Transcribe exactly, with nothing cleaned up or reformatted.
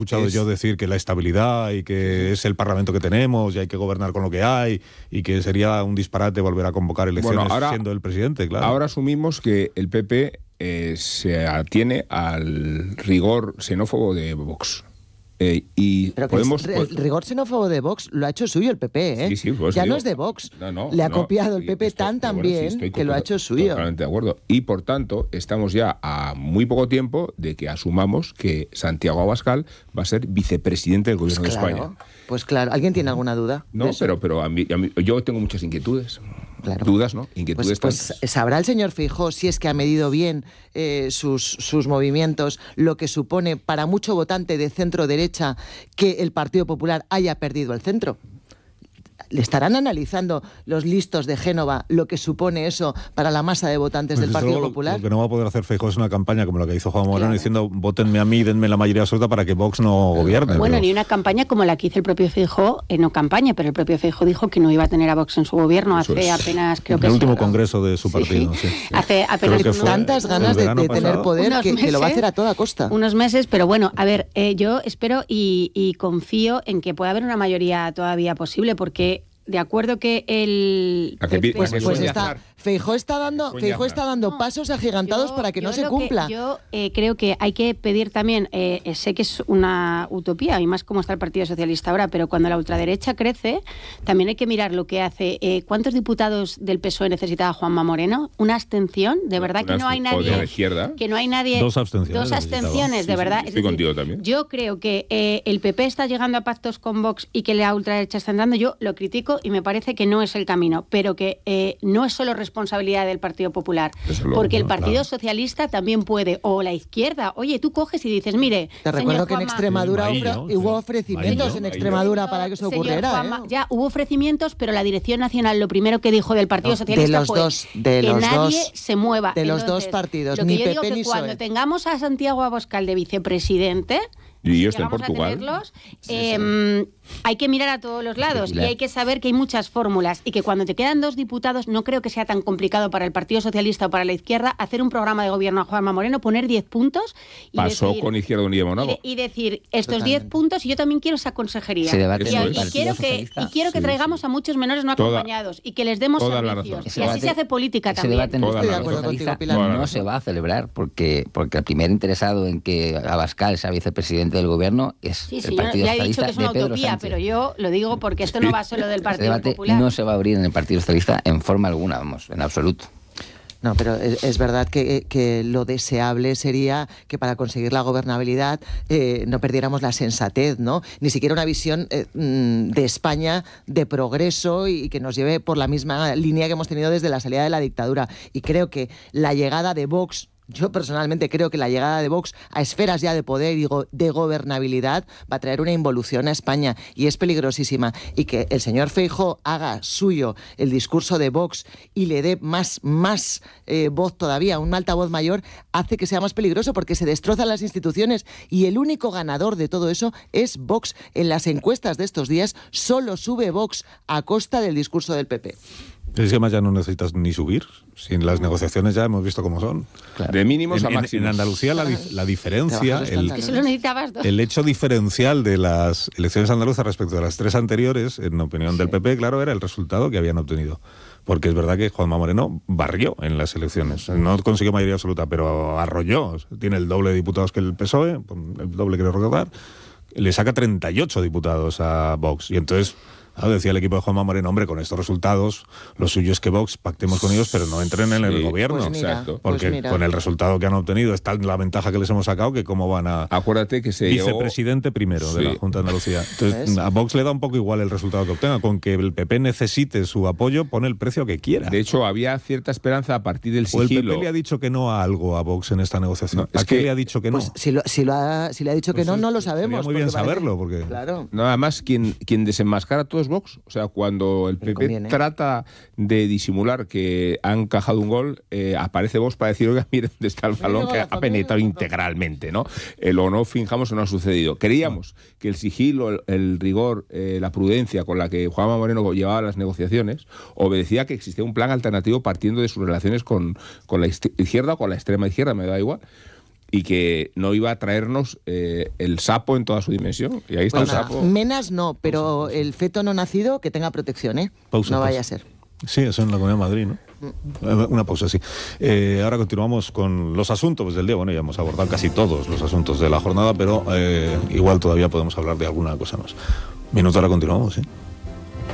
escuchado es... yo decir que la estabilidad y que es el Parlamento que tenemos y hay que gobernar con lo que hay y que sería un disparate volver a convocar elecciones bueno, ahora, siendo el presidente, claro. Ahora asumimos que el P P eh, se atiene al rigor xenófobo de Vox. Eh, y Pero que podemos, el, el rigor xenófobo de Vox lo ha hecho suyo el P P, ¿eh? Sí, sí, pues ya digo, no es de Vox. No, no, Le ha no, copiado el P P estoy, tan tan bueno, bien sí, que lo ha hecho suyo. Totalmente de acuerdo. Y por tanto, estamos ya a muy poco tiempo de que asumamos que Santiago Abascal va a ser vicepresidente del gobierno pues claro, de España. Pues claro. ¿Alguien tiene alguna duda? No, pero, pero a mí, a mí, yo tengo muchas inquietudes. Claro. Dudas, ¿no? Inquietudes pues, pues sabrá el señor Feijóo si es que ha medido bien eh, sus, sus movimientos, lo que supone para mucho votante de centro-derecha que el Partido Popular haya perdido el centro. ¿Le estarán analizando los listos de Génova lo que supone eso para la masa de votantes pues del Partido lo, Popular? Lo que no va a poder hacer Feijóo es una campaña como la que hizo Juan Moreno, claro. diciendo votenme a mí, denme la mayoría absoluta para que Vox no gobierne. Bueno, pero... ni una campaña como la que hizo el propio Feijóo, eh, no campaña, pero el propio Feijóo dijo que no iba a tener a Vox en su gobierno eso hace es. apenas, creo que el es último el, congreso de su partido. Sí. Sí. Hace apenas que fue tantas ganas de, de tener poder que, meses, que lo va a hacer a toda costa. Unos meses, pero bueno, a ver, eh, yo espero y, y confío en que pueda haber una mayoría todavía posible, porque de acuerdo que el... ¿A qué, Pues, a qué pues sueña está, Aznar? Feijóo está dando, Feijóo está dando No, pasos agigantados yo, para que yo no se lo cumpla. Que, yo eh, creo que hay que pedir también, eh, sé que es una utopía, y más como está el Partido Socialista ahora, pero cuando la ultraderecha crece, también hay que mirar lo que hace. Eh, ¿Cuántos diputados del P S O E necesitaba Juanma Moreno? ¿Una abstención? De verdad que no hay nadie... de la izquierda. Que no hay nadie... Dos abstenciones. Dos abstenciones, de sí, verdad. sí, estoy es contigo decir, también. Yo creo que eh, el P P está llegando a pactos con Vox y que la ultraderecha está entrando. Yo lo critico y me parece que no es el camino, pero que eh, no es solo responsabilidad del Partido Popular. Luego, porque el no, Partido claro. Socialista también puede, o la izquierda. Oye, tú coges y dices, mire, Te recuerdo que en Juanma, Extremadura Ahí, ofre- ¿no? hubo Sí. ofrecimientos Ahí, ¿no? en Ahí, Extremadura señor- para que eso señor ocurriera. Juanma, ¿eh? Ya hubo ofrecimientos, pero la Dirección Nacional lo primero que dijo del Partido No, Socialista de los fue dos, de que los nadie dos, se mueva. de los Entonces, dos partidos, lo que ni yo P digo P que ni cuando P S O E. tengamos a Santiago Abascal de vicepresidente, Y yo estoy en llegamos a Portugal. tenerlos, eh, hay que mirar a todos los lados y hay que saber que hay muchas fórmulas y que cuando te quedan dos diputados no creo que sea tan complicado para el Partido Socialista o para la izquierda hacer un programa de gobierno a Juanma Moreno, poner diez puntos y Pasó decir, con Izquierda Unida y y, Monago. de- y decir estos Totalmente. diez puntos y yo también quiero esa consejería. Se debate y, en el y Partido quiero que, Socialista. y quiero que Sí, traigamos sí. a muchos menores no Toda- acompañados y que les demos toda la servicios. razón. Y Ese así debate- se hace política ese también. debate en el Toda Estoy de la acuerdo razón. contigo, Socialista Pilar. no se va a celebrar porque, porque el primer interesado en que Abascal sea vicepresidente del gobierno es Sí, el sí, yo Partido ya he dicho Socialista que es una de Pedro utopía, Sánchez. pero yo lo digo porque esto no va solo del Ese Partido debate Popular. no se va a abrir en el Partido Socialista en forma alguna, vamos, en absoluto. No, pero es, es verdad que, que lo deseable sería que para conseguir la gobernabilidad eh, no perdiéramos la sensatez, ¿no? Ni siquiera una visión eh, de España de progreso y que nos lleve por la misma línea que hemos tenido desde la salida de la dictadura. Y creo que la llegada de Vox... Yo personalmente creo que la llegada de Vox a esferas ya de poder y go- de gobernabilidad va a traer una involución a España y es peligrosísima. Y que el señor Feijóo haga suyo el discurso de Vox y le dé más, más eh, voz todavía, un altavoz mayor, hace que sea más peligroso porque se destrozan las instituciones y el único ganador de todo eso es Vox. En las encuestas de estos días solo sube Vox a costa del discurso del P P. Es que además ya no necesitas ni subir. Sin las negociaciones ya hemos visto cómo son. Claro. De mínimos En, a en- máximos. en Andalucía la, dif- la diferencia, Trabajos el, estandartes. Eso lo necesitabas dos. el hecho diferencial de las elecciones andaluzas respecto de las tres anteriores, en opinión del P P, claro, era el resultado que habían obtenido. Porque es verdad que Juanma Moreno barrió en las elecciones. No consiguió mayoría absoluta, pero arrolló. Tiene el doble de diputados que el P S O E, el doble quiero recordar. Le saca treinta y ocho diputados a Vox. Y entonces... Claro, decía el equipo de Juanma Moreno, hombre, con estos resultados, lo suyo es que Vox pactemos con ellos, pero no entren en el Sí, gobierno. pues mira, exacto. Porque pues mira. con el resultado que han obtenido, está la ventaja que les hemos sacado, que cómo van a... Acuérdate que se llegó... Vicepresidente primero de Sí. la Junta de Andalucía. Entonces, ¿Ves? a Vox le da un poco igual el resultado que obtenga. Con que el P P necesite su apoyo, pone el precio que quiera. De hecho, había cierta esperanza a partir del ¿O el P sigilo. P le ha dicho que no a algo a Vox en esta negociación? No, es ¿A qué que- le ha dicho que no? Pues si, lo, si, lo ha, si le ha dicho Pues que no, es- no lo sería sabemos. muy bien porque parece- saberlo, porque- Claro. Nada más, quien, quien desenmascara todo es Vox. O sea, cuando el Le P P conviene. trata de disimular que han encajado un gol, eh, aparece Vox para decir, oiga, mire dónde está el balón que ha penetrado integralmente, ¿no? El o no finjamos que no ha sucedido. Creíamos que el sigilo, el, el rigor, eh, la prudencia con la que Juanma Moreno llevaba las negociaciones obedecía que existía un plan alternativo partiendo de sus relaciones con, con la izquierda o con la extrema izquierda, me da igual. y que no iba a traernos eh, el sapo en toda su dimensión. Y ahí está Pues el nada, sapo. menas no, pero el feto no nacido que tenga protección, ¿eh? Pausa, no vaya pausa. a ser. Sí, eso en la Comunidad de Madrid, ¿no? Una pausa, sí. Eh, ahora continuamos con los asuntos del día. Bueno, ya hemos abordado casi todos los asuntos de la jornada, pero eh, igual todavía podemos hablar de alguna cosa más. Minuto, ahora continuamos, ¿sí?